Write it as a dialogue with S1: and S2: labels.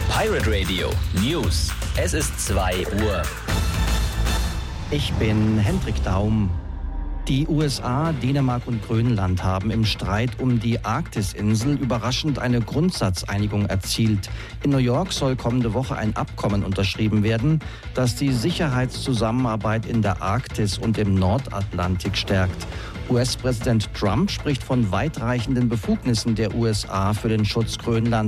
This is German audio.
S1: Pirate Radio News. Es ist 2 Uhr.
S2: Ich bin Hendrik Daum. Die USA, Dänemark und Grönland haben im Streit um die Arktisinsel überraschend eine Grundsatzeinigung erzielt. In New York soll kommende Woche ein Abkommen unterschrieben werden, das die Sicherheitszusammenarbeit in der Arktis und im Nordatlantik stärkt. US-Präsident Trump spricht von weitreichenden Befugnissen der USA für den Schutz Grönlands.